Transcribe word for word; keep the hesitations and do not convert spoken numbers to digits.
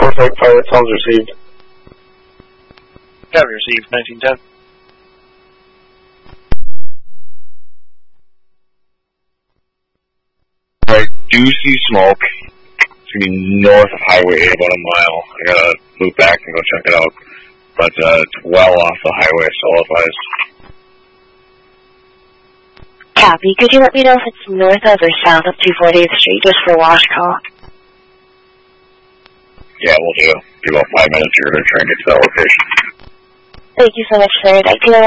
Norfolk pilot sounds received. Copy received, nineteen ten. Alright, do see smoke. It's going to be north of Highway eight, about a mile. I gotta move back and go check it out. But uh, it's well off the highway, so advised. Copy. Could you let me know if it's north of or south of two fortieth Street, just for wash call? Yeah, we'll do. Be about five minutes here to try and get to that location. Thank you so much, sir. nineteen oh one.